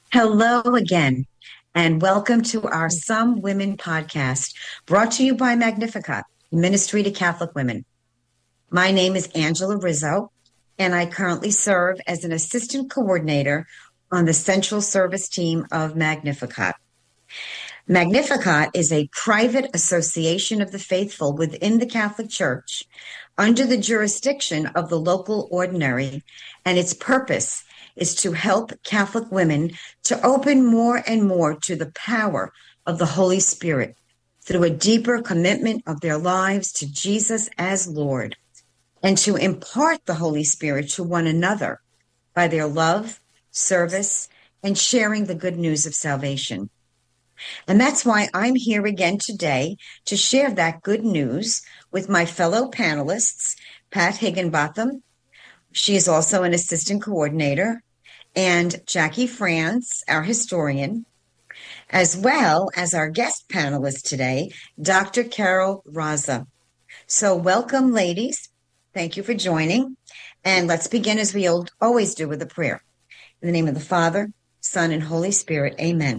Hello again, and welcome to our Some Women podcast, brought to you by Magnificat, Ministry to Catholic Women. My name is Angela Rizzo, and I currently serve as an assistant coordinator on the central service team of Magnificat. Magnificat is a private association of the faithful within the Catholic Church under the jurisdiction of the local ordinary, and its purpose is to help Catholic women to open more and more to the power of the Holy Spirit through a deeper commitment of their lives to Jesus as Lord, and to impart the Holy Spirit to one another by their love, service, and sharing the good news of salvation. And that's why I'm here again today to share that good news with my fellow panelists, Pat Higginbotham. She is also an assistant coordinator, and Jackie France, our historian, as well as our guest panelist today, Dr. Carol Raza. So welcome, ladies. Thank you for joining. And let's begin as we always do with a prayer. In the name of the Father, Son, and Holy Spirit, amen.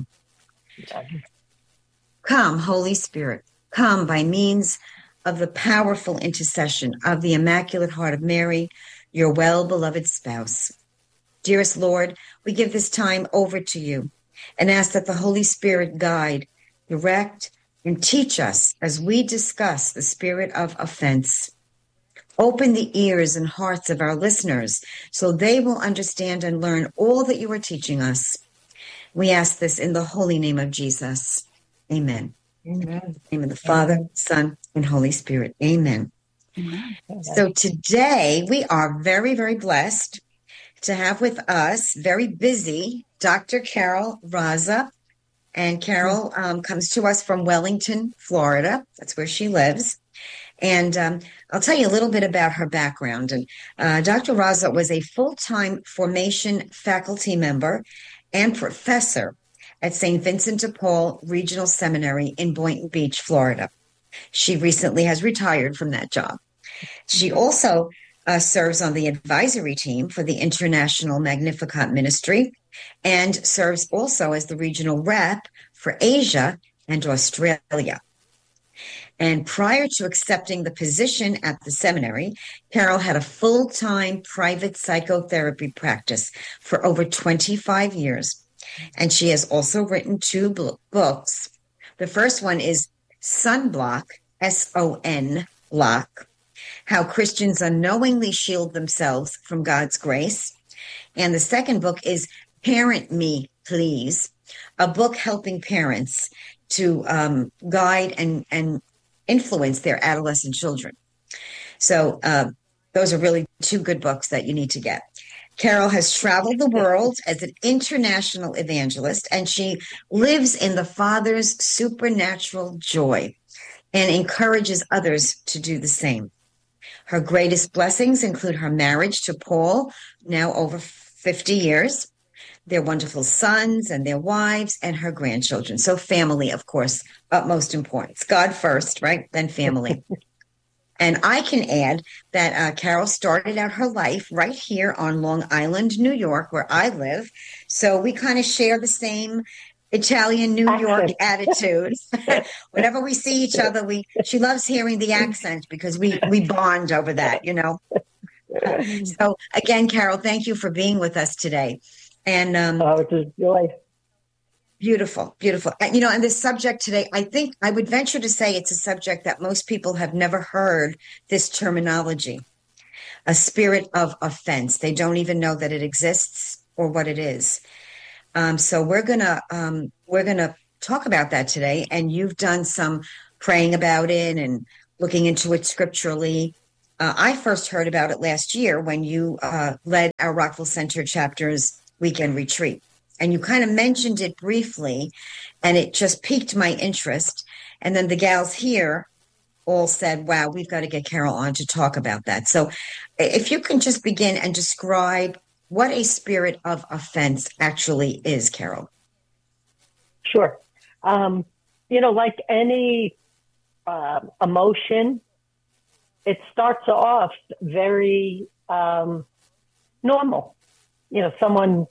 Come, Holy Spirit, come by means of the powerful intercession of the Immaculate Heart of Mary, your well-beloved spouse. Dearest Lord, we give this time over to you and ask that the Holy Spirit guide, direct, and teach us as we discuss the spirit of offense. Open the ears and hearts of our listeners so they will understand and learn all that you are teaching us. We ask this in the holy name of Jesus. Amen. Amen. In the name of the Father, Son, and Holy Spirit. Amen. Amen. So today we are very, very blessed to have with us, very busy, Dr. Carol Raza. And Carol comes to us from Wellington, Florida. That's where she lives. And I'll tell you a little bit about her background. And Dr. Raza was a full-time formation faculty member and professor at St. Vincent de Paul Regional Seminary in Boynton Beach, Florida. She recently has retired from that job. She also serves on the advisory team for the International Magnificat Ministry and serves also as the regional rep for Asia and Australia. And prior to accepting the position at the seminary, Carol had a full-time private psychotherapy practice for over 25 years. And she has also written two books. The first one is Sunblock, S-O-N, block, How Christians Unknowingly Shield Themselves from God's Grace. And the second book is Parent Me, Please, a book helping parents to guide and influence their adolescent children. So those are really two good books that you need to get. Carol has traveled the world as an international evangelist, and she lives in the Father's supernatural joy and encourages others to do the same. Her greatest blessings include her marriage to Paul, now over 50 years, their wonderful sons and their wives, and her grandchildren. So family, of course, utmost importance. God first, right? Then family. And I can add that Carol started out her life right here on Long Island, New York, where I live. So we kind of share the same Italian New York attitude. Whenever we see each other, she loves hearing the accent because we bond over that, you know. So again, Carol, thank you for being with us today. And it's a joy. Beautiful, beautiful. You know, and this subject today, I think I would venture to say it's a subject that most people have never heard this terminology, a spirit of offense. They don't even know that it exists or what it is. So we're gonna talk about that today. And you've done some praying about it and looking into it scripturally. I first heard about it last year when you led our Rockville Center chapter's weekend retreat. And you kind of mentioned it briefly, and it just piqued my interest. And then the gals here all said, wow, we've got to get Carol on to talk about that. So if you can just begin and describe what a spirit of offense actually is, Carol. Sure. Like any emotion, it starts off very normal. Someone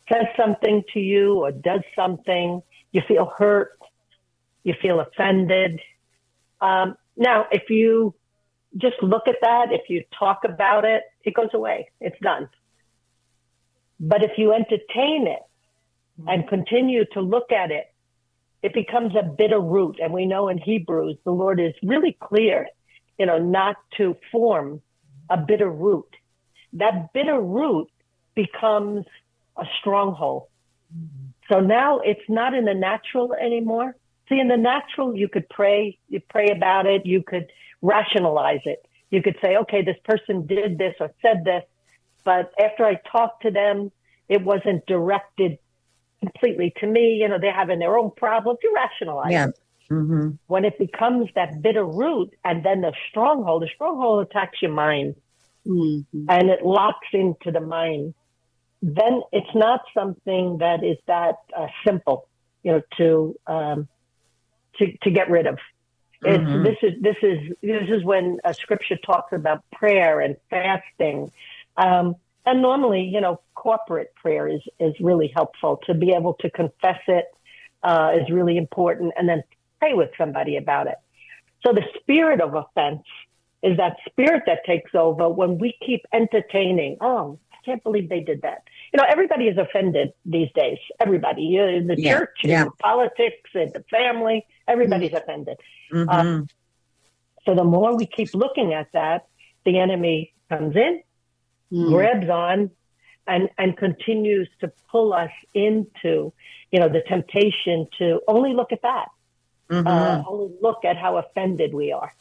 says something to you or does something, you feel hurt, you feel offended. Now, if you just look at that, if you talk about it, it goes away. It's done. But if you entertain it and continue to look at it, it becomes a bitter root. And we know in Hebrews, the Lord is really clear, not to form a bitter root. That bitter root becomes a stronghold. So now it's not in the natural anymore. See, in the natural, you could pray, you pray about it, you could rationalize it. You could say, okay, this person did this or said this, but after I talked to them, it wasn't directed completely to me. They're having their own problems. You rationalize it. Mm-hmm. When it becomes that bitter root and then the stronghold attacks your mind and it locks into the mind. Then it's not something that is that simple, to get rid of. This is when Scripture talks about prayer and fasting, and normally, corporate prayer is really helpful. To be able to confess it is really important, and then pray with somebody about it. So the spirit of offense is that spirit that takes over when we keep entertaining. Oh, I can't believe they did that. Everybody is offended these days. Everybody, in the church, in politics, in the family, everybody's offended. Mm-hmm. So the more we keep looking at that, the enemy comes in, grabs on, and continues to pull us into, the temptation to only look at that. Only look at how offended we are.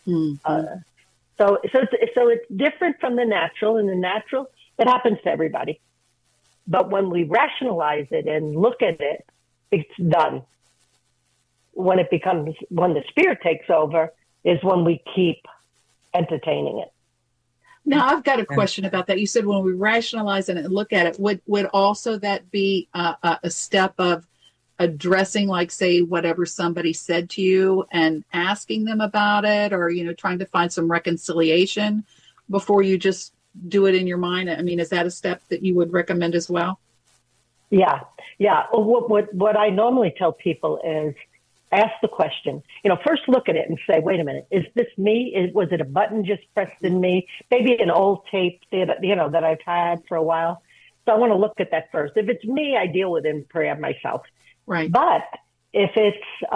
So it's different from the natural. In the natural, it happens to everybody. But when we rationalize it and look at it, it's done. When the spirit takes over is when we keep entertaining it. Now, I've got a question about that. You said when we rationalize it and look at it, would also that be a step of addressing, like, say, whatever somebody said to you and asking them about it, or, trying to find some reconciliation before you just do it in your mind? I mean, is that a step that you would recommend as well? Yeah. What I normally tell people is ask the question. First look at it and say, wait a minute, is this me? Was it a button just pressed in me? Maybe an old tape that I've had for a while. So I want to look at that first. If it's me, I deal with it in prayer myself. Right. But if it's,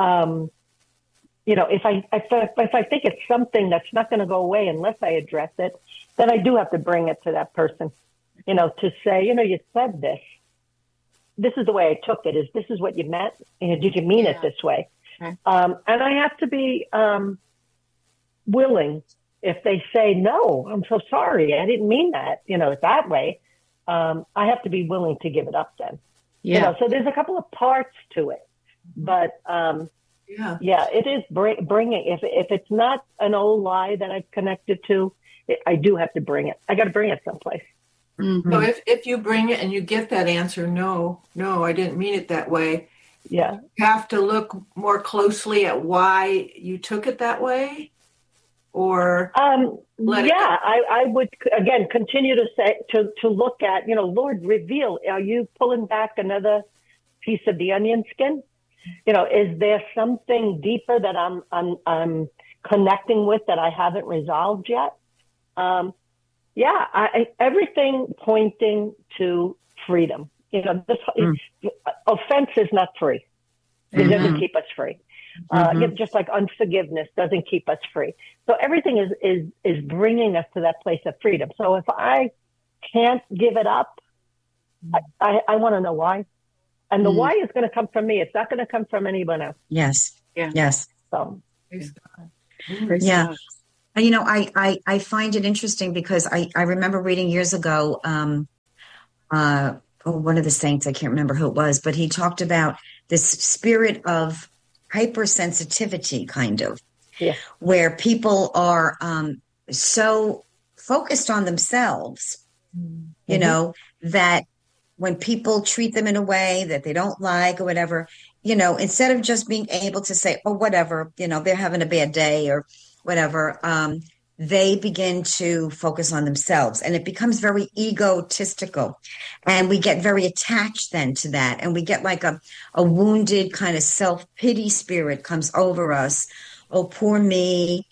if I think it's something that's not going to go away unless I address it, then I do have to bring it to that person, to say, you said this. This is the way I took it. This is what you meant? Did you mean it this way? Okay. And I have to be willing. If they say, no, I'm so sorry, I didn't mean that, that way, I have to be willing to give it up then. Yeah. So there's a couple of parts to it. But, it is bringing, if it's not an old lie that I've connected to, I do have to bring it. I got to bring it someplace. Mm-hmm. So if you bring it and you get that answer, no, I didn't mean it that way. Yeah. You have to look more closely at why you took it that way, or I would again continue to say to look at, Lord, reveal. Are you pulling back another piece of the onion skin? Is there something deeper that I'm connecting with that I haven't resolved yet? Everything pointing to freedom. Offense is not free. It doesn't keep us free. Just like unforgiveness doesn't keep us free. So everything is bringing us to that place of freedom. So if I can't give it up, I want to know why. And the why is going to come from me. It's not going to come from anyone else. Yes. Yeah. Yes. So, yeah. I find it interesting because I remember reading years ago, one of the saints, I can't remember who it was, but he talked about this spirit of hypersensitivity, kind of, where people are so focused on themselves, that when people treat them in a way that they don't like or whatever, instead of just being able to say, oh, whatever, they're having a bad day or whatever, they begin to focus on themselves, and it becomes very egotistical, and we get very attached then to that, and we get like a wounded kind of self-pity spirit comes over us. Oh, poor me.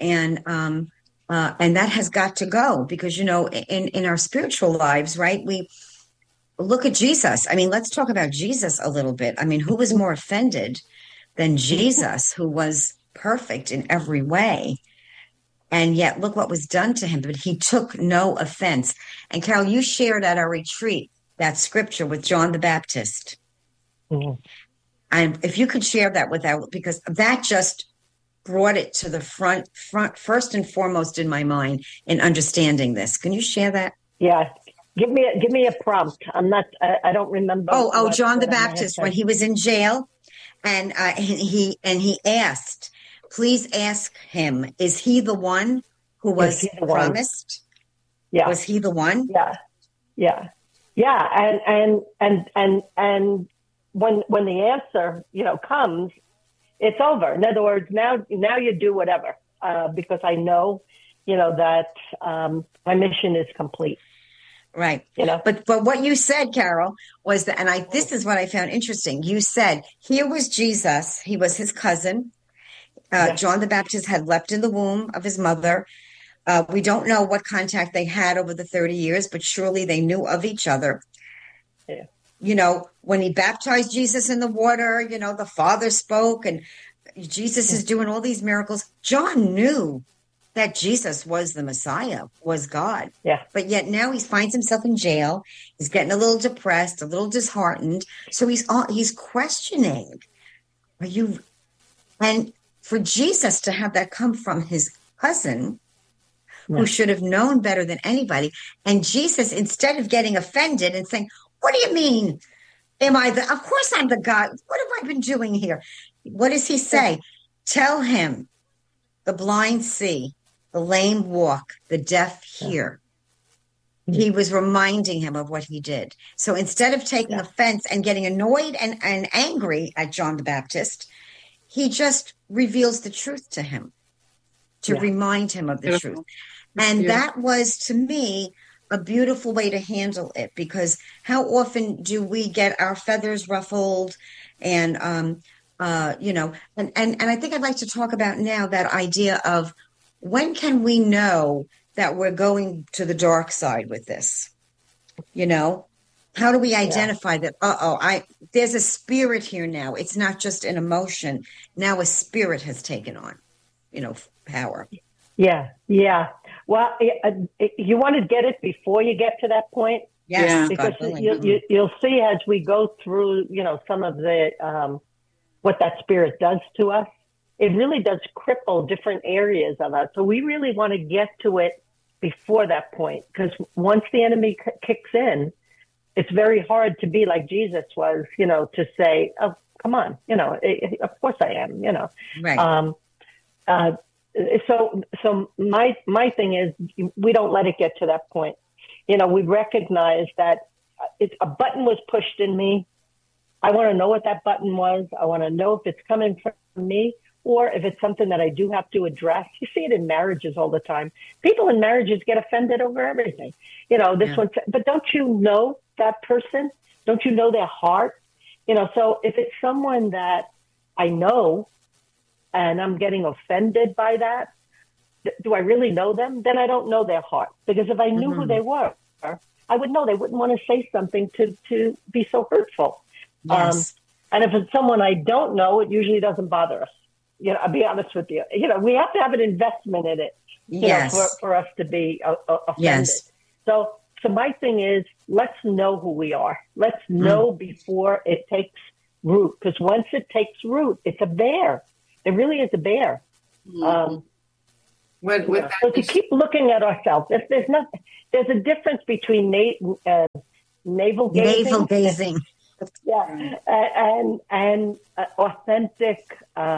And that has got to go, because, in our spiritual lives, right, we look at Jesus. I mean, let's talk about Jesus a little bit. I mean, who was more offended than Jesus, who was perfect in every way? And yet, look what was done to him. But he took no offense. And Carol, you shared at our retreat that scripture with John the Baptist. Mm-hmm. And if you could share that because that just brought it to the front, first and foremost in my mind in understanding this. Can you share that? Yeah. Give me a prompt. I don't remember. Oh, John the Baptist, when he was in jail, and he asked, please ask him, is he the one who was promised? Yeah. Was he the one? Yeah. Yeah. Yeah. And when the answer, comes, it's over. In other words, now you do whatever, because I know, that my mission is complete. Right. But what you said, Carol, was that, and this is what I found interesting. You said, here was Jesus. He was his cousin. Yes. John the Baptist had leapt in the womb of his mother. We don't know what contact they had over the 30 years, but surely they knew of each other. Yeah. When he baptized Jesus in the water, the Father spoke, and Jesus is doing all these miracles. John knew that Jesus was the Messiah, was God. Yeah. But yet now he finds himself in jail. He's getting a little depressed, a little disheartened. So he's questioning, and for Jesus to have that come from his cousin, who should have known better than anybody. And Jesus, instead of getting offended and saying, what do you mean? Of course I'm the God. What have I been doing here? What does he say? Tell him, the blind see, the lame walk, the deaf hear. He was reminding him of what he did. So instead of taking offense and getting annoyed and angry at John the Baptist, he just reveals the truth to him, to remind him of the truth. And that was, to me, a beautiful way to handle it, because how often do we get our feathers ruffled and, and I think I'd like to talk about now that idea of, when can we know that we're going to the dark side with this? How do we identify that? There's a spirit here now. It's not just an emotion. Now a spirit has taken on, power. Yeah. Yeah. Well, you want to get it before you get to that point. Yes. Because you'll see as we go through, some of the, what that spirit does to us. It really does cripple different areas of us. So we really want to get to it before that point, because once the enemy kicks in, it's very hard to be like Jesus was, to say, oh, come on, of course I am, Right. So my thing is, we don't let it get to that point. We recognize that a button was pushed in me. I want to know what that button was. I want to know if it's coming from me, or if it's something that I do have to address. You see it in marriages all the time. People in marriages get offended over everything. One, but don't you know that person? Don't you know their heart? So if it's someone that I know and I'm getting offended by that, do I really know them? Then I don't know their heart. Because if I knew who they were, I would know they wouldn't want to say something to be so hurtful. Yes. And if it's someone I don't know, it usually doesn't bother us. I'll be honest with you. We have to have an investment in it, for us to be offended. Yes. So my thing is, let's know who we are. Let's know before it takes root. Because once it takes root, it's a bear. It really is a bear. So to keep looking at ourselves, if there's a difference between navel gazing. Navel gazing. Yeah, and authentic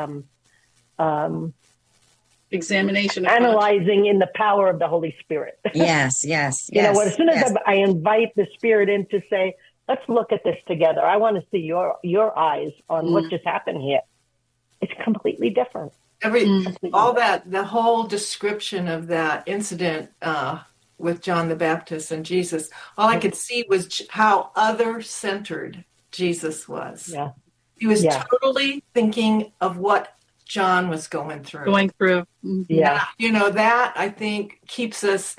examination, analyzing in the power of the Holy Spirit. Yes. As soon as I invite the Spirit in to say, let's look at this together. I want to see your eyes on what just happened here. It's completely different. All that, the whole description of that incident with John the Baptist and Jesus, all I could see was how other-centered Jesus was. Yeah. He was Yeah. totally thinking of what John was going through. Yeah. That I think keeps us,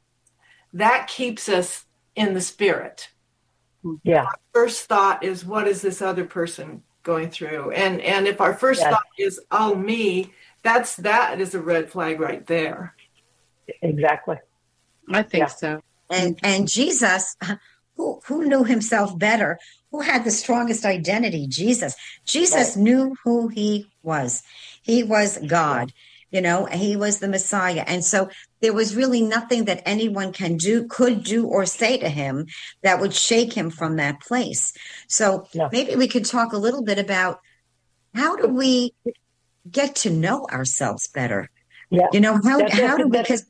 in the spirit. Yeah. Our first thought is, what is this other person going through? And if our first thought is, oh, me, that is a red flag right there. Exactly. I think so. And Jesus, who knew himself better, who had the strongest identity? Jesus knew who he was. He was God, he was the Messiah. And so there was really nothing that anyone could do or say to him that would shake him from that place. So maybe we could talk a little bit about, how do we get to know ourselves better? Yeah. How do we, because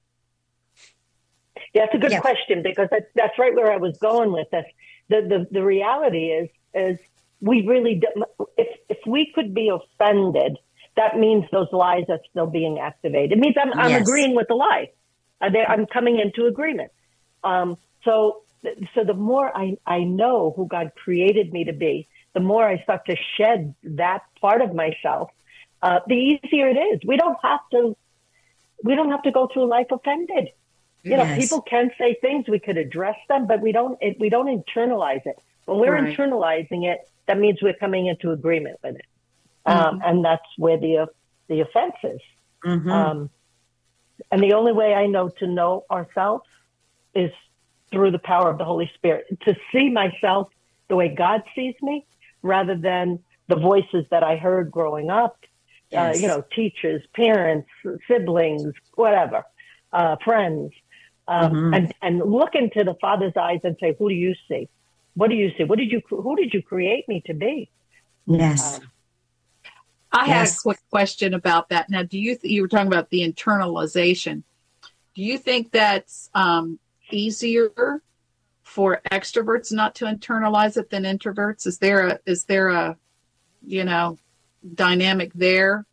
yeah, it's a good question, because that's right where I was going with this. The reality is we really don't, if we could be offended, that means those lies are still being activated. It means I'm agreeing with the lie. I'm coming into agreement. So the more I know who God created me to be, the more I start to shed that part of myself, the easier it is. We don't have to go through life offended. People can say things, we could address them, but we don't internalize it. When we're internalizing it, that means we're coming into agreement with it. And that's where the offense is. And the only way I know to know ourselves is through the power of the Holy Spirit, to see myself the way God sees me, rather than the voices that I heard growing up, teachers, parents, siblings, whatever, friends. And look into the Father's eyes and say, who do you see? What do you see? Who did you create me to be? Yes. I had a quick question about that. Now, you were talking about the internalization. Do you think that's easier for extroverts not to internalize it than introverts? Is there a dynamic there?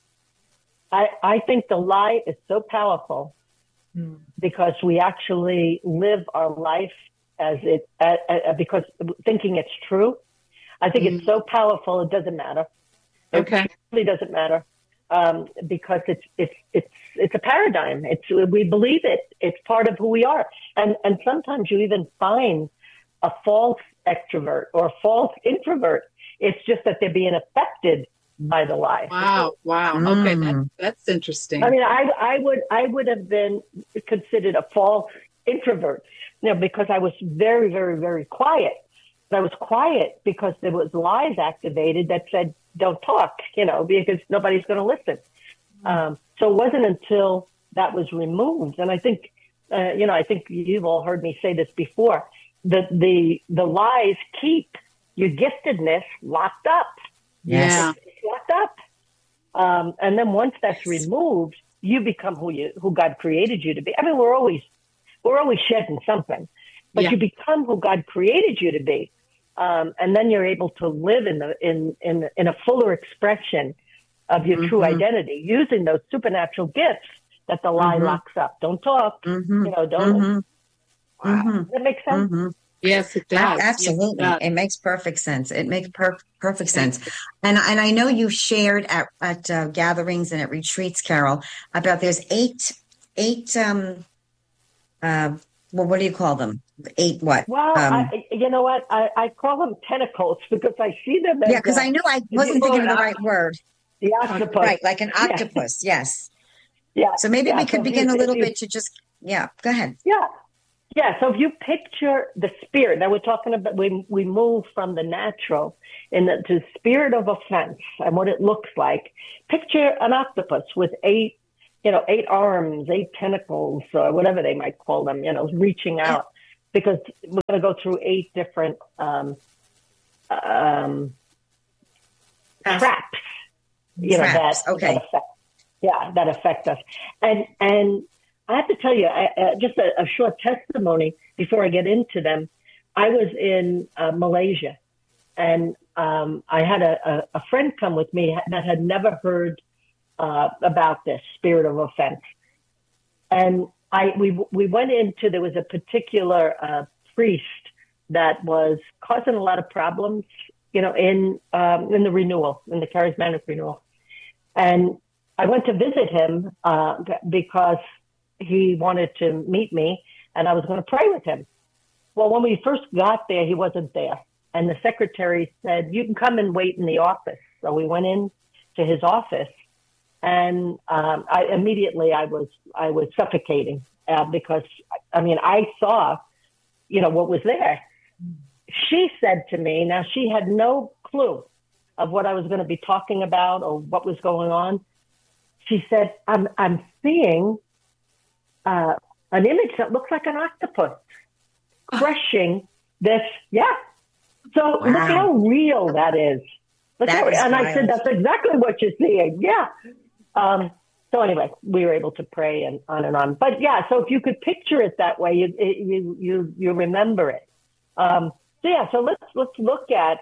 I think the lie is so powerful because we actually live our life because thinking it's true. I think it's so powerful it doesn't matter. It really doesn't matter because it's a paradigm. We believe it. It's part of who we are. And sometimes you even find a false extrovert or a false introvert. It's just that they're being affected by the lie. Wow. Okay, that's interesting. I mean, I would have been considered a false introvert, because I was very, very, very quiet. But I was quiet because there was lies activated that said, don't talk, because nobody's going to listen. So it wasn't until that was removed. And I think, I think you've all heard me say this before, that the lies keep your giftedness locked up. Yeah. It's locked up. And then once that's removed, you become who God created you to be. I mean, we're always shedding something, but you become who God created you to be. And then you're able to live in a fuller expression of your true identity, using those supernatural gifts that the lie locks up. Don't talk, don't. Wow. Does that make sense? Yes, it does. Absolutely. Yes, it makes perfect sense. It makes perfect sense. And I know you shared at gatherings and at retreats, Carol, about there's eight what do you call them? 8 what? Well, you know what? I call them tentacles because I see them as... Yeah, because I knew I wasn't thinking of the right word. The octopus. Right, like an octopus, yes. Yeah. So maybe we could begin a little bit to just... Yeah, go ahead. Yeah. Yeah, so if you picture the spirit, now we're talking about, we move from the natural to the spirit of offense and what it looks like. Picture an octopus with 8 arms, 8 tentacles, or whatever they might call them, reaching out, because we're going to go through 8 different traps, that affect us. And I have to tell you, just a short testimony before I get into them. I was in Malaysia, and I had a friend come with me that had never heard about this spirit of offense. And we went into, there was a particular priest that was causing a lot of problems, in the renewal, in the charismatic renewal. And I went to visit him because he wanted to meet me, and I was going to pray with him. Well, when we first got there, he wasn't there. And the secretary said, you can come and wait in the office. So we went in to his office, and I was suffocating because, I saw, what was there. She said to me, now she had no clue of what I was going to be talking about or what was going on. She said, I'm seeing an image that looks like an octopus crushing this. Yeah. So look how real that is. I said, that's exactly what you're seeing. Yeah. So anyway, we were able to pray and on. But yeah, so if you could picture it that way, you remember it. So let's look at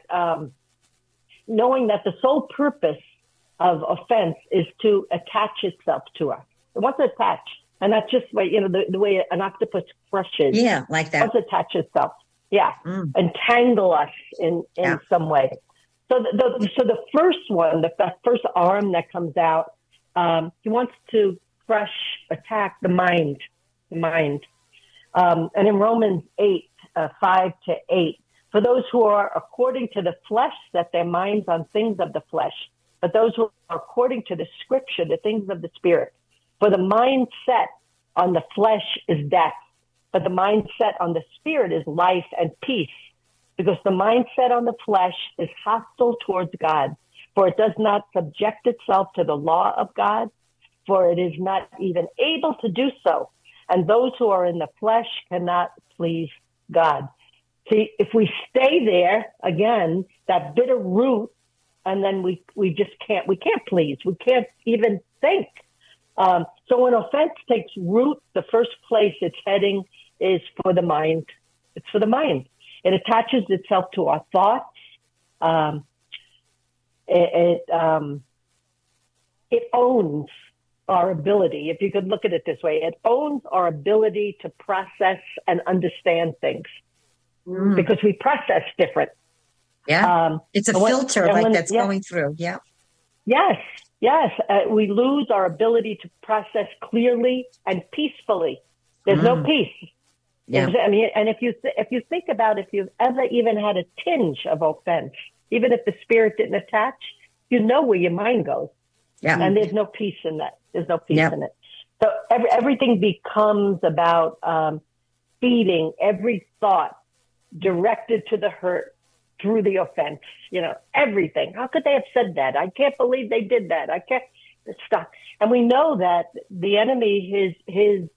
knowing that the sole purpose of offense is to attach itself to us. It wants to attach, and that's just the way an octopus crushes. Yeah, like that. It wants to attach itself. Yeah, entangle us in some way. So the first one, the first arm that comes out, he wants to attack the mind. And in Romans 8, 5-8, for those who are according to the flesh, set their minds on things of the flesh, but those who are according to the scripture, the things of the spirit. For the mind set on the flesh is death, but the mind set on the spirit is life and peace, because the mind set on the flesh is hostile towards God, for it does not subject itself to the law of God, for it is not even able to do so. And those who are in the flesh cannot please God. See, if we stay there, again, that bitter root, and then we can't please. We can't even think. So when offense takes root, the first place it's heading is for the mind. It's for the mind. It attaches itself to our thoughts. It owns our ability. If you could look at it this way, it owns our ability to process and understand things because we process different. Yeah. It's a filter that's going through. Yeah. Yes. We lose our ability to process clearly and peacefully. There's no peace. Yeah. And if you think about if you've ever even had a tinge of offense, even if the spirit didn't attach, you know where your mind goes. Yeah. And there's no peace in that. There's no peace in it. So everything becomes about feeding every thought directed to the hurt through the offense. Everything. How could they have said that? I can't believe they did that. I can't stop. And we know that the enemy, his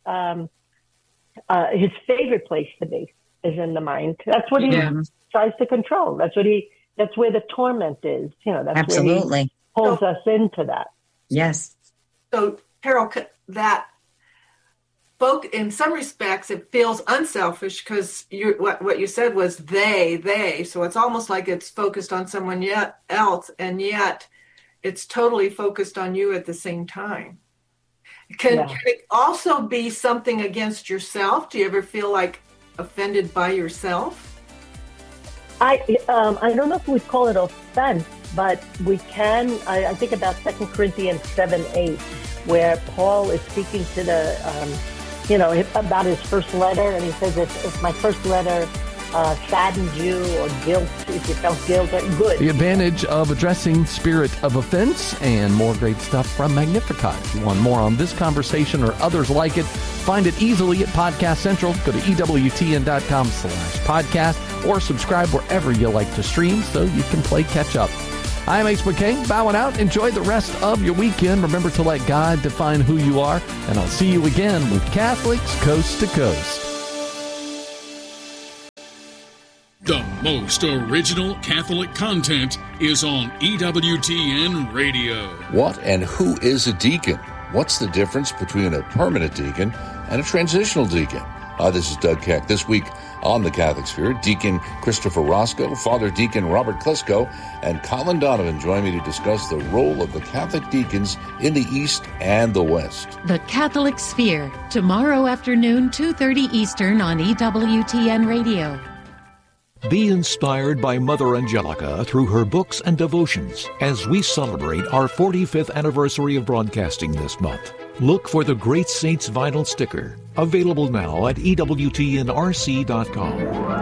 favorite place to be is in the mind. That's what he tries to control. That's where the torment is. That's absolutely where he pulls us into that. Yes. So, Carol, that folk, in some respects, it feels unselfish because what you said was they. So it's almost like it's focused on someone else, and yet it's totally focused on you at the same time. Can it also be something against yourself? Do you ever feel like offended by yourself? I don't know if we call it offense, but we can. I think about 2 Corinthians 7:8, where Paul is speaking to the, about his first letter, and he says, if my first letter saddened you or if you felt guilt, good. The advantage of addressing spirit of offense and more great stuff from Magnificat. If you want more on this conversation or others like it, find it easily at Podcast Central. Go to EWTN.com/podcast or subscribe wherever you like to stream so you can play catch up. I'm Ace McKay, bowing out. Enjoy the rest of your weekend. Remember to let God define who you are, and I'll see you again with Catholics Coast to Coast. The most original Catholic content is on EWTN Radio. What and who is a deacon? What's the difference between a permanent deacon and a transitional deacon? This is Doug Keck. This week on the Catholic Sphere, Deacon Christopher Roscoe, Father Deacon Robert Klesko, and Colin Donovan join me to discuss the role of the Catholic deacons in the East and the West. The Catholic Sphere, tomorrow afternoon, 2:30 Eastern on EWTN Radio. Be inspired by Mother Angelica through her books and devotions as we celebrate our 45th anniversary of broadcasting this month. Look for the Great Saints vinyl sticker, available now at EWTNRC.com.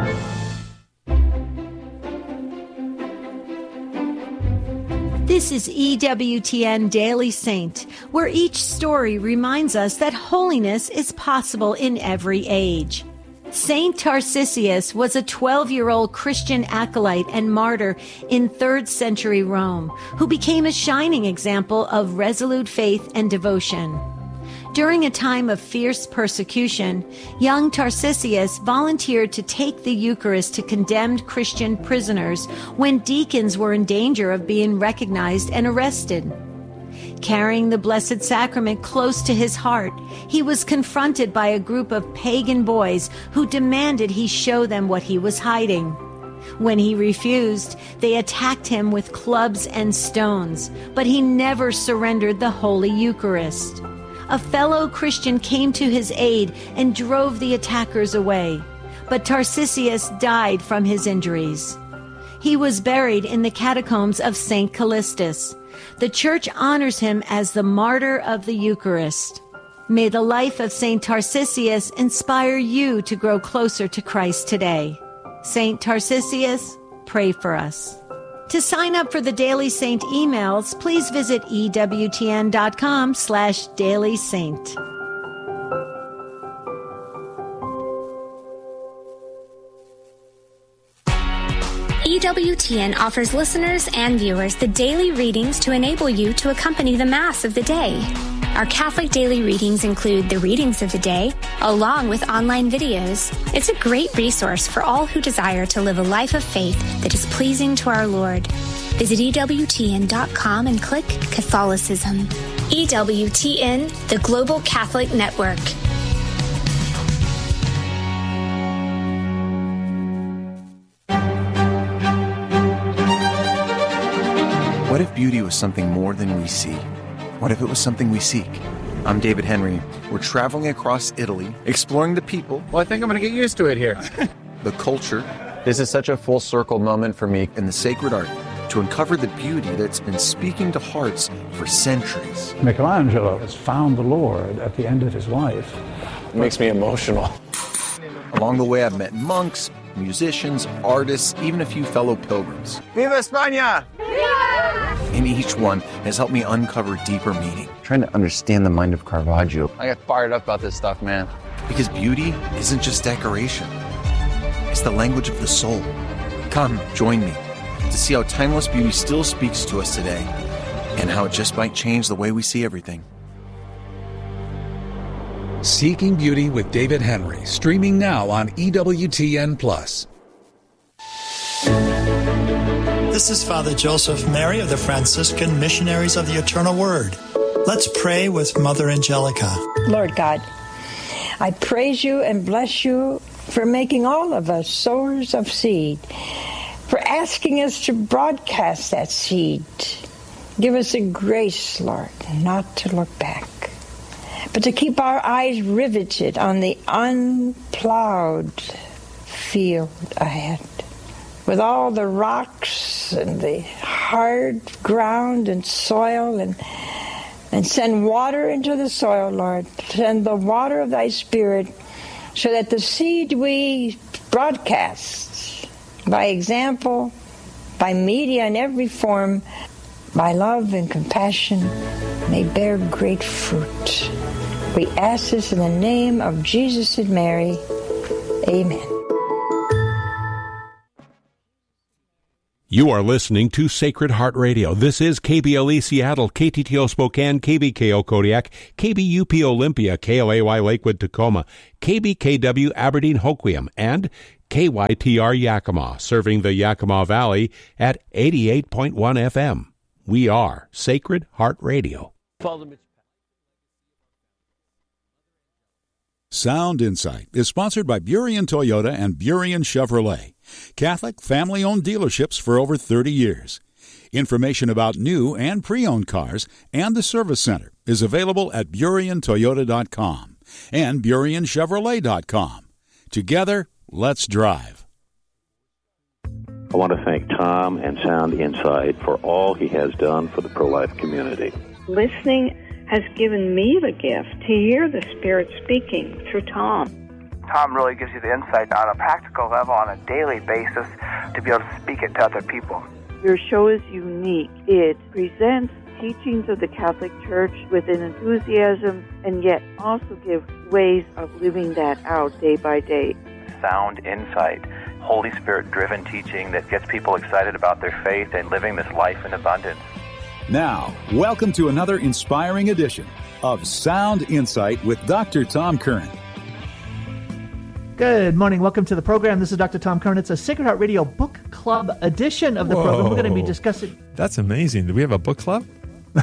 This is EWTN Daily Saint, where each story reminds us that holiness is possible in every age. Saint Tarcisius was a 12-year-old Christian acolyte and martyr in 3rd century Rome, who became a shining example of resolute faith and devotion. During a time of fierce persecution, young Tarcisius volunteered to take the Eucharist to condemned Christian prisoners when deacons were in danger of being recognized and arrested. Carrying the Blessed Sacrament close to his heart, he was confronted by a group of pagan boys who demanded he show them what he was hiding. When he refused, they attacked him with clubs and stones, but he never surrendered the Holy Eucharist. A fellow Christian came to his aid and drove the attackers away, but Tarcisius died from his injuries. He was buried in the catacombs of St. Callistus. The Church honors him as the martyr of the Eucharist. May the life of St. Tarcisius inspire you to grow closer to Christ today. St. Tarcisius, pray for us. To sign up for the Daily Saint emails, please visit EWTN.com/Daily Saint. EWTN offers listeners and viewers the daily readings to enable you to accompany the Mass of the day. Our Catholic daily readings include the readings of the day, along with online videos. It's a great resource for all who desire to live a life of faith that is pleasing to our Lord. Visit EWTN.com and click Catholicism. EWTN, the Global Catholic Network. What if beauty was something more than we see? What if it was something we seek? I'm David Henry. We're traveling across Italy, exploring the people. Well, I think I'm going to get used to it here. The culture. This is such a full circle moment for me. And the sacred art to uncover the beauty that's been speaking to hearts for centuries. Michelangelo has found the Lord at the end of his life. It makes me emotional. Along the way, I've met monks, musicians, artists, even a few fellow pilgrims. Viva España! And each one has helped me uncover deeper meaning. Trying to understand the mind of Caravaggio. I get fired up about this stuff, man. Because beauty isn't just decoration. It's the language of the soul. Come, join me to see how timeless beauty still speaks to us today and how it just might change the way we see everything. Seeking Beauty with David Henry, streaming now on EWTN+. This is Father Joseph Mary of the Franciscan Missionaries of the Eternal Word. Let's pray with Mother Angelica. Lord God, I praise you and bless you for making all of us sowers of seed, for asking us to broadcast that seed. Give us a grace, Lord, not to look back, but to keep our eyes riveted on the unplowed field ahead, with all the rocks and the hard ground and soil, and send water into the soil, Lord. Send the water of thy Spirit so that the seed we broadcast by example, by media in every form, by love and compassion, may bear great fruit. We ask this in the name of Jesus and Mary. Amen. You are listening to Sacred Heart Radio. This is KBLE Seattle, KTTO Spokane, KBKO Kodiak, KBUP Olympia, KLAY Lakewood Tacoma, KBKW Aberdeen Hoquiam, and KYTR Yakima, serving the Yakima Valley at 88.1 FM. We are Sacred Heart Radio. Sound Insight is sponsored by Burien Toyota and Burien Chevrolet, Catholic family-owned dealerships for over 30 years. Information about new and pre-owned cars and the service center is available at BurienToyota.com and BurienChevrolet.com. Together, let's drive. I want to thank Tom and Sound Insight for all he has done for the pro-life community. Listening has given me the gift to hear the Spirit speaking through Tom. Tom really gives you the insight on a practical level on a daily basis to be able to speak it to other people. Your show is unique. It presents teachings of the Catholic Church with an enthusiasm and yet also gives ways of living that out day by day. Sound Insight, Holy Spirit-driven teaching that gets people excited about their faith and living this life in abundance. Now, welcome to another inspiring edition of Sound Insight with Dr. Tom Curran. Good morning. Welcome to the program. This is Dr. Tom Curran. It's a Sacred Heart Radio Book Club edition of the program. We're going to be discussing... That's amazing. Do we have a book club? I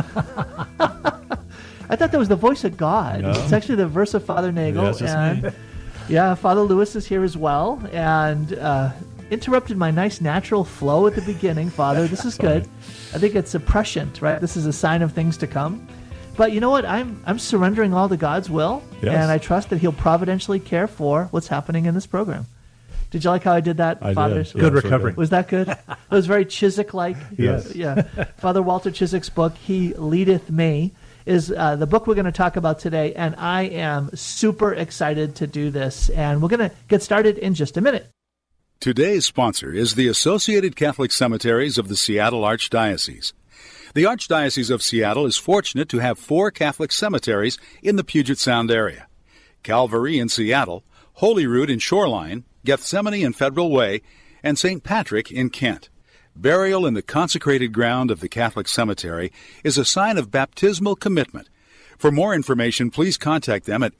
thought that was the voice of God. No. It's actually the verse of Father Nagel. Yes, it's me. Yeah, Father Lewis is here as well. And... interrupted my nice natural flow at the beginning, Father. This is good. I think it's a prescient, right? This is a sign of things to come. But you know what? I'm surrendering all to God's will, and I trust that He'll providentially care for what's happening in this program. Did you like how I did that, Father? Did. Good recovery. Was that good? It was very Chiswick-like. Yes. Yeah. Father Walter Chiswick's book, He Leadeth Me, is the book we're going to talk about today, and I am super excited to do this. And we're going to get started in just a minute. Today's sponsor is the Associated Catholic Cemeteries of the Seattle Archdiocese. The Archdiocese of Seattle is fortunate to have 4 Catholic cemeteries in the Puget Sound area: Calvary in Seattle, Holyrood in Shoreline, Gethsemane in Federal Way, and St. Patrick in Kent. Burial in the consecrated ground of the Catholic cemetery is a sign of baptismal commitment. For more information, please contact them at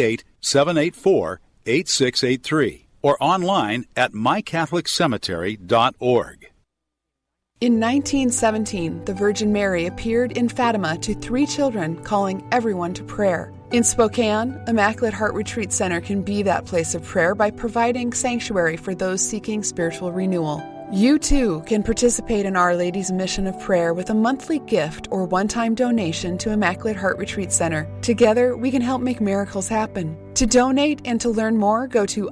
888-784-8683. or online at mycatholiccemetery.org. In 1917, the Virgin Mary appeared in Fatima to 3 children, calling everyone to prayer. In Spokane, Immaculate Heart Retreat Center can be that place of prayer by providing sanctuary for those seeking spiritual renewal. You, too, can participate in Our Lady's mission of prayer with a monthly gift or one-time donation to Immaculate Heart Retreat Center. Together, we can help make miracles happen. To donate and to learn more, go to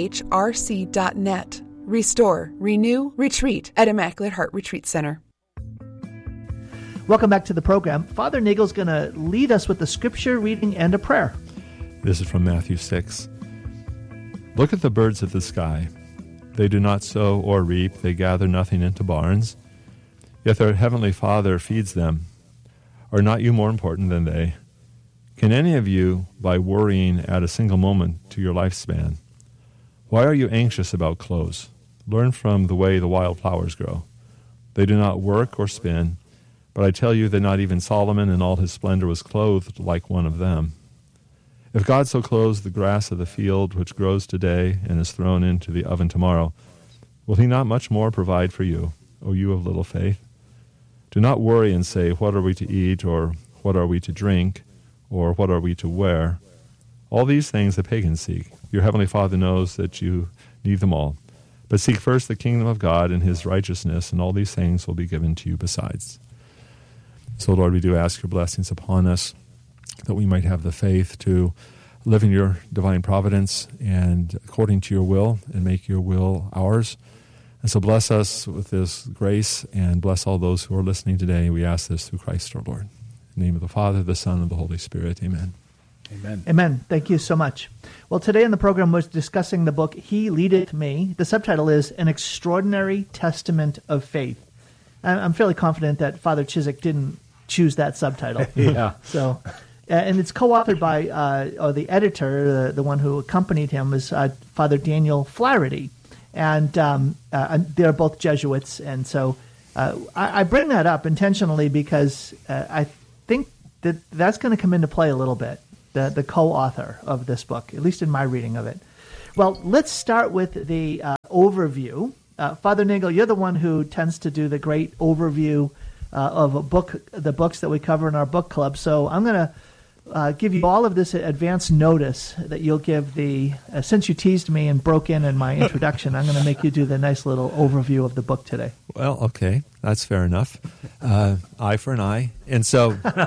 ihrc.net. Restore, renew, retreat at Immaculate Heart Retreat Center. Welcome back to the program. Father Nagel's going to lead us with the scripture reading and a prayer. This is from Matthew 6. Look at the birds of the sky. They do not sow or reap, they gather nothing into barns, yet their heavenly Father feeds them. Are not you more important than they? Can any of you, by worrying, add a single moment to your lifespan? Why are you anxious about clothes? Learn from the way the wild flowers grow. They do not work or spin, but I tell you that not even Solomon in all his splendor was clothed like one of them. If God so clothes the grass of the field, which grows today and is thrown into the oven tomorrow, will He not much more provide for you, O you of little faith? Do not worry and say, what are we to eat, or what are we to drink, or what are we to wear? All these things the pagans seek. Your heavenly Father knows that you need them all. But seek first the kingdom of God and His righteousness, and all these things will be given to you besides. So, Lord, we do ask your blessings upon us, that we might have the faith to live in your divine providence and according to your will, and make your will ours. And so bless us with this grace, and bless all those who are listening today. We ask this through Christ our Lord. In the name of the Father, the Son, and the Holy Spirit. Amen. Amen. Amen. Thank you so much. Well, today in the program we're discussing the book, He Leadeth Me. The subtitle is An Extraordinary Testament of Faith. I'm fairly confident that Father Chiswick didn't choose that subtitle. Yeah. So... and it's co-authored by, or the editor, the one who accompanied him, is Father Daniel Flaherty. And they're both Jesuits. And so I bring that up intentionally because I think that's going to come into play a little bit, the co-author of this book, at least in my reading of it. Well, let's start with the overview. Father Nagel, you're the one who tends to do the great overview of the books that we cover in our book club. So I'm going to give you all of this advance notice that you'll give since you teased me and broke in my introduction, I'm going to make you do the nice little overview of the book today. Well, okay, that's fair enough. Eye for an eye. And so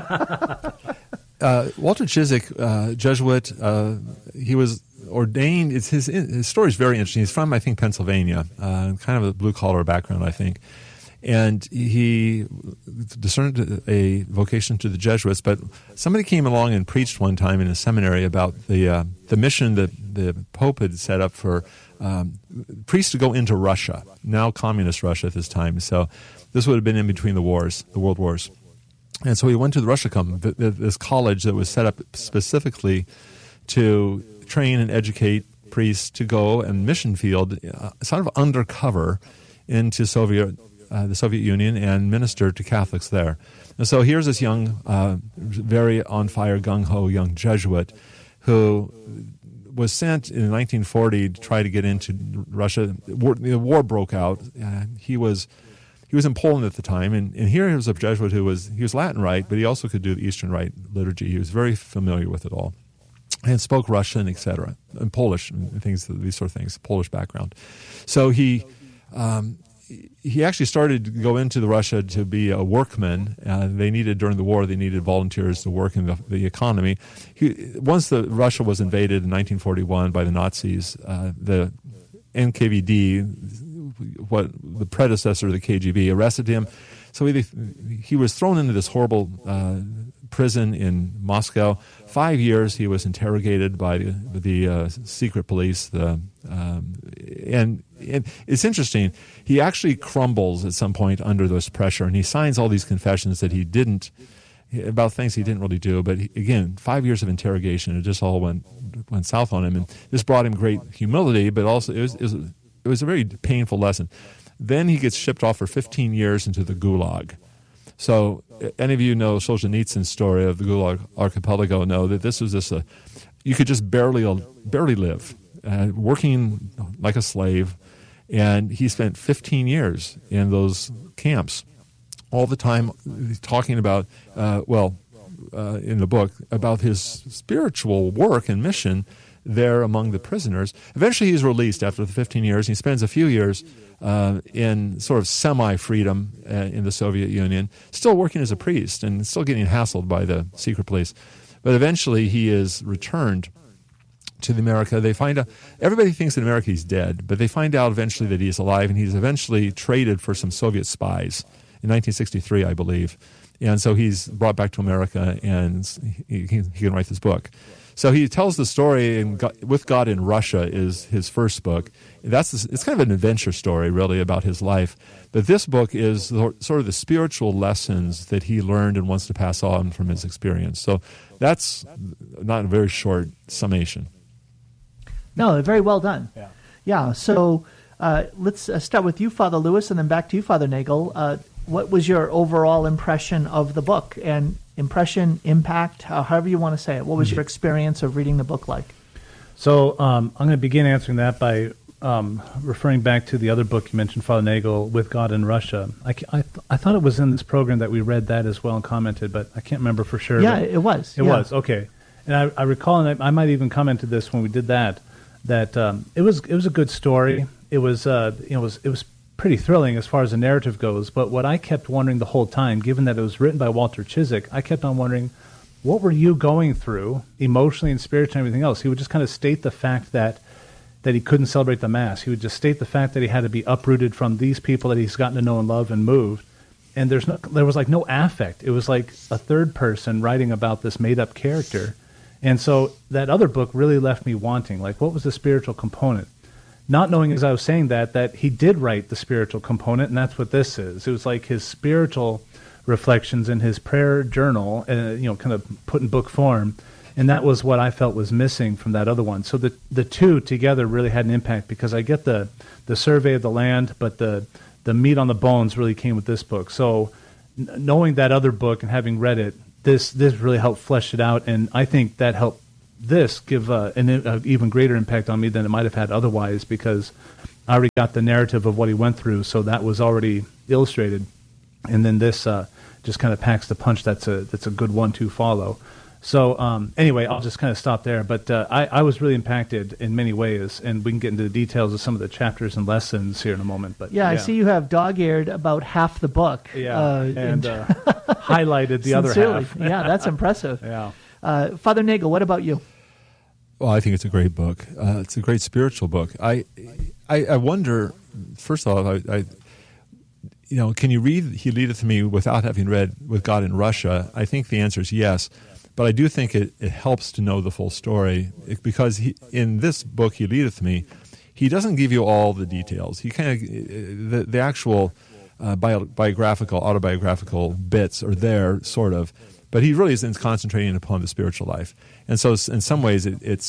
Walter Ciszek, Jesuit, he was ordained. His story is very interesting. He's from, I think, Pennsylvania, kind of a blue-collar background, I think. And he discerned a vocation to the Jesuits, but somebody came along and preached one time in a seminary about the mission that the Pope had set up for priests to go into Russia, now communist Russia at this time. So this would have been in between the world wars. And so he went to the Russia this college that was set up specifically to train and educate priests to go and mission field, sort of undercover into the Soviet Union and minister to Catholics there. And so here's this young, very on-fire, gung-ho young Jesuit who was sent in 1940 to try to get into Russia. The war broke out. He was in Poland at the time, and here he was a Jesuit he was Latin Rite, but he also could do the Eastern Rite liturgy. He was very familiar with it all, and spoke Russian, etc., and Polish and things, these sort of things, Polish background. So he actually started to go into Russia to be a workman. During the war, they needed volunteers to work in the economy. Once Russia was invaded in 1941 by the Nazis, the NKVD, the predecessor of the KGB, arrested him. So he was thrown into this horrible prison in Moscow. 5 years he was interrogated by the secret police. And it's interesting. He actually crumbles at some point under this pressure, and he signs all these confessions that he didn't, about things he didn't really do. But again, 5 years of interrogation, it just all went south on him. And this brought him great humility, but also it was a very painful lesson. Then he gets shipped off for 15 years into the Gulag. So any of you know Solzhenitsyn's story of the Gulag Archipelago know that this was you could just barely live, working like a slave. And he spent 15 years in those camps, all the time talking about, in the book, about his spiritual work and mission there among the prisoners. Eventually he's released after the 15 years. He spends a few years in sort of semi-freedom in the Soviet Union, still working as a priest and still getting hassled by the secret police. But eventually he is returned to America. They find out, everybody thinks in America he's dead, but they find out eventually that he's alive, and he's eventually traded for some Soviet spies in 1963, I believe. And so he's brought back to America, and he can write this book. So he tells the story, and With God in Russia is his first book. It's kind of an adventure story, really, about his life. But this book is sort of the spiritual lessons that he learned and wants to pass on from his experience. So that's not a very short summation. No, very well done. Yeah. So let's start with you, Father Lewis, and then back to you, Father Nagel. What was your overall impression of the book? And impression, impact, however you want to say it. What was your experience of reading the book like? So I'm going to begin answering that by referring back to the other book you mentioned, Father Nagel, With God in Russia. I thought it was in this program that we read that as well and commented, but I can't remember for sure. Yeah, it was. It was, okay. And I recall, and I might even commented this when we did that it was a good story. It was pretty thrilling as far as the narrative goes. But what I kept wondering the whole time, given that it was written by Walter Ciszek, I kept on wondering, what were you going through emotionally and spiritually and everything else? He would just kind of state the fact that he couldn't celebrate the Mass. He would just state the fact that he had to be uprooted from these people that he's gotten to know and love and moved. And there was like no affect. It was like a third person writing about this made-up character. And so that other book really left me wanting, like, what was the spiritual component? Not knowing, as I was saying that he did write the spiritual component, and that's what this is. It was like his spiritual reflections in his prayer journal, kind of put in book form, and that was what I felt was missing from that other one. So the two together really had an impact, because I get the survey of the land, but the meat on the bones really came with this book. So knowing that other book and having read it, this really helped flesh it out, and I think that helped this give an even greater impact on me than it might have had otherwise, because I already got the narrative of what he went through, so that was already illustrated, and then this just kind of packs the punch. That's a good 1-2 follow. So anyway, I'll just kind of stop there. But I was really impacted in many ways, and we can get into the details of some of the chapters and lessons here in a moment. But I see you have dog-eared about half the book. Highlighted the other half. Yeah, that's impressive. Yeah. Father Nagel, what about you? Well, I think it's a great book. It's a great spiritual book. I wonder, first of all, can you read He Leadeth Me without having read With God in Russia? I think the answer is yes. But I do think it helps to know the full story, because in this book, He Leadeth Me, he doesn't give you all the details. He kind of, the actual autobiographical bits are there, sort of, but he really isn't concentrating upon the spiritual life. And so in some ways,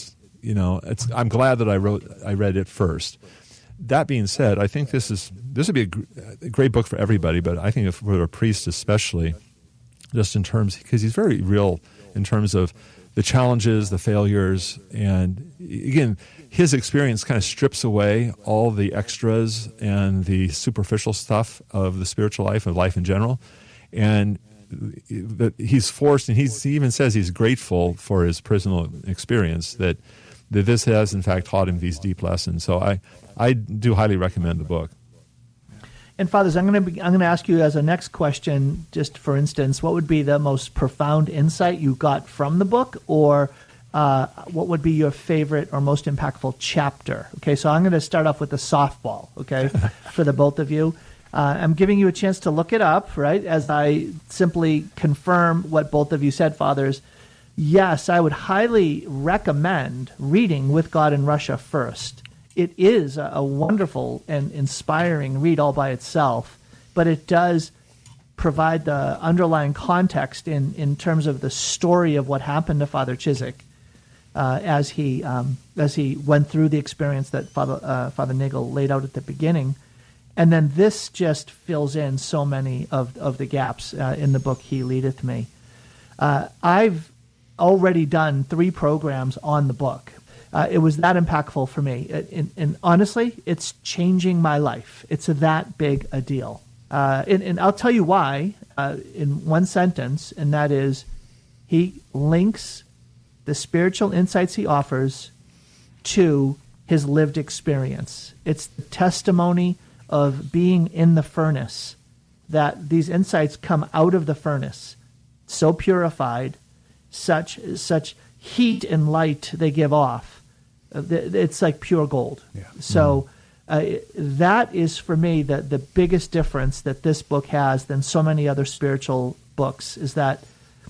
I'm glad that I read it first. That being said, I think this would be a great book for everybody, but I think for a priest especially, just in terms, because he's very real in terms of the challenges, the failures, and again, his experience kind of strips away all the extras and the superficial stuff of the spiritual life, of life in general, and that he's forced, and he even says he's grateful for his personal experience, that this has in fact taught him these deep lessons. So I do highly recommend the book. And fathers, I'm going to ask you as a next question, just for instance, what would be the most profound insight you got from the book, or what would be your favorite or most impactful chapter? Okay, so I'm going to start off with the softball, okay, for the both of you. I'm giving you a chance to look it up, right, as I simply confirm what both of you said, fathers. Yes, I would highly recommend reading With God in Russia first. It is a wonderful and inspiring read all by itself, but it does provide the underlying context in terms of the story of what happened to Father Chiswick as he went through the experience that Father Nagel laid out at the beginning. And then this just fills in so many of the gaps in the book, He Leadeth Me. I've already done 3 programs on the book. It was that impactful for me. And honestly, it's changing my life. It's that big a deal. And I'll tell you why in one sentence, and that is he links the spiritual insights he offers to his lived experience. It's the testimony of being in the furnace, that these insights come out of the furnace, so purified, such heat and light they give off. It's like pure gold. Yeah. So that is, for me, the biggest difference that this book has than so many other spiritual books, is that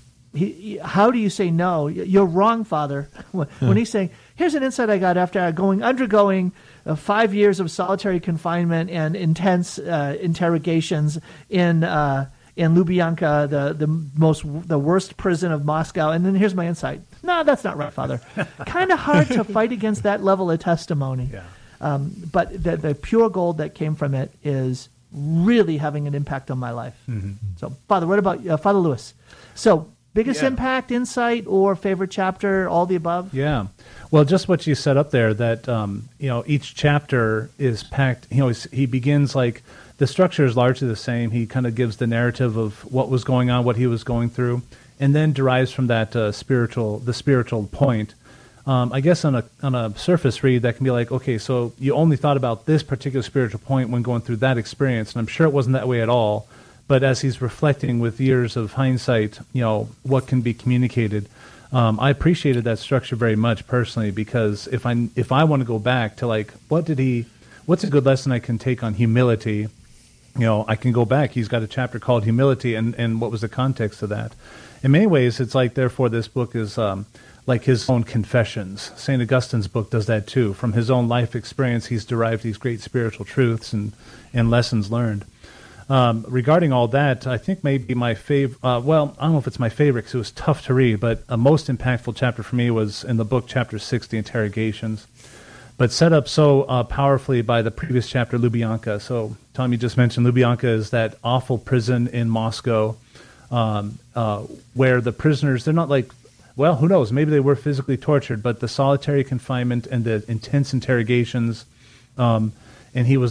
how do you say no? You're wrong, Father. When he's saying, here's an insight I got after undergoing 5 years of solitary confinement and intense interrogations in Lubyanka, the worst prison of Moscow, and then here's my insight. No, that's not right, Father. Kind of hard to fight against that level of testimony. Yeah. But the pure gold that came from it is really having an impact on my life. Mm-hmm. So, Father, what about Father Lewis? So, biggest impact, insight, or favorite chapter, all the above? Yeah. Well, just what you set up there, that each chapter is packed. He begins like, the structure is largely the same. He kind of gives the narrative of what was going on, what he was going through, and then derives from that the spiritual point. I guess on a surface read, that can be like, okay, so you only thought about this particular spiritual point when going through that experience, and I'm sure it wasn't that way at all. But as he's reflecting with years of hindsight, what can be communicated. I appreciated that structure very much personally, because if I want to go back to like, what's a good lesson I can take on humility? I can go back. He's got a chapter called Humility, and what was the context of that? In many ways, it's like, therefore, this book is like his own confessions. St. Augustine's book does that too. From his own life experience, he's derived these great spiritual truths and lessons learned. Regarding all that, I think maybe my favorite, I don't know if it's my favorite because it was tough to read, but a most impactful chapter for me was in the book, chapter 6, the interrogations. But set up so powerfully by the previous chapter, Lubyanka. So, Tom, you just mentioned Lubyanka is that awful prison in Moscow where the prisoners, they're not like, well, who knows, maybe they were physically tortured, but the solitary confinement and the intense interrogations, and he was